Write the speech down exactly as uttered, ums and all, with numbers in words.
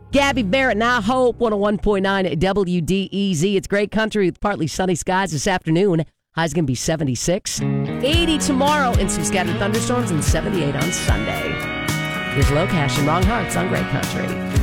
Gabby Barrett and I Hope, one oh one point nine W D E Z. It's great country with partly sunny skies this afternoon. High's going to be seventy-six. eighty tomorrow and some scattered thunderstorms and seventy-eight on Sunday. Here's Low Cash and Wrong Hearts on Great Country.